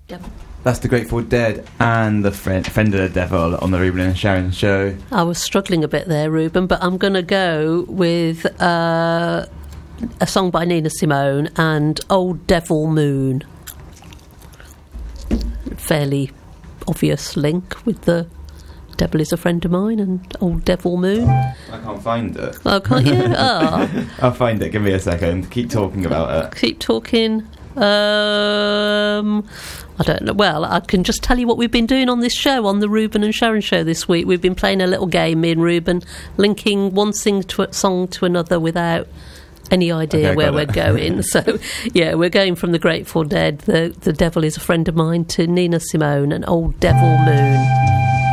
Yep. That's the Grateful Dead and the Friend of the Devil on the Ruben and Sharon show. I was struggling a bit there, Ruben, but I'm going to go with a song by Nina Simone and Old Devil Moon. Fairly obvious link with the Devil Is a Friend of Mine and Old Devil Moon. I can't find it. Oh, can't you? Oh. I'll find it. Give me a second. Keep talking about it. Keep talking. I don't know. Well, I can just tell you what we've been doing on this show, on the Ruben and Sharon show this week. We've been playing a little game, me and Ruben, linking one song to another without any idea where we're going. So, yeah, we're going from the Grateful Dead, the Devil Is a Friend of Mine, to Nina Simone and Old Devil Moon.